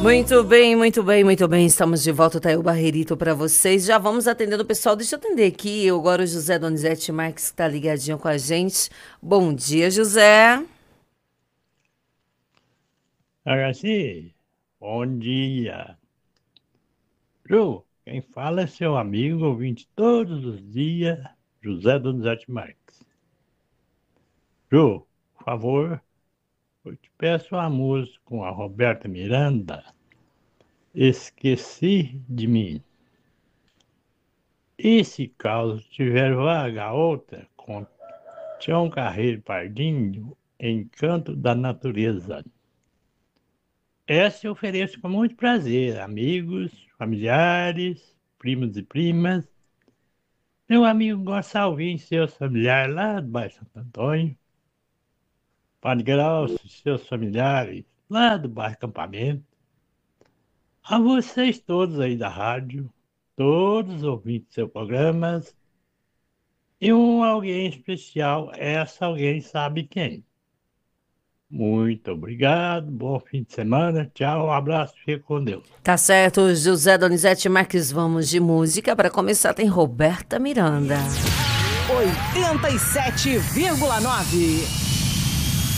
Muito bem, muito bem, muito bem. Estamos de volta, Thaís Barrerito, para vocês. Já vamos atendendo o pessoal. Deixa eu atender aqui. Agora o José Donizete Marques está ligadinho com a gente. Bom dia, José. Agaci, bom dia. Ju, quem fala é seu amigo, ouvinte todos os dias, José Donizete Marques. Ju, por favor, eu te peço uma música com a Roberta Miranda, Esqueci de Mim. E se caso tiver vaga outra, com Tião Carreiro Pardinho, Encanto da Natureza. Essa eu ofereço com muito prazer, amigos, familiares, primos e primas. Meu amigo Gonçalves e seus familiares lá do bairro Santo Antônio. Padre Graus e seus familiares lá do bairro Campamento. A vocês todos aí da rádio, todos os ouvintes dos seus programas. E um alguém especial, essa alguém sabe quem. Muito obrigado, bom fim de semana, tchau, um abraço, fique com Deus. Tá certo, José Donizete Marques. Vamos de música. Para começar, tem Roberta Miranda. 87,9.